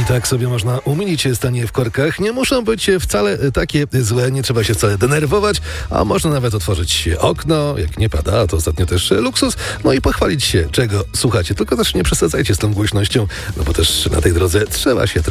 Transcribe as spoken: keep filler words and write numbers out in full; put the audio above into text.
tak sobie można umilić stanie w korkach. Nie muszą być wcale takie złe, nie trzeba się wcale denerwować, a można nawet otworzyć okno, jak nie pada, a to ostatnio też luksus, no i pochwalić się, czego słuchacie. Tylko też nie przesadzajcie z tą głośnością, no bo też na tej drodze trzeba się trochę